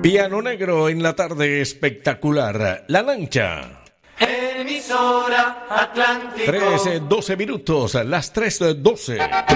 Piano Negro en la tarde espectacular. La Lancha. Emisora Atlántico. 13:12 minutos, las 3:12.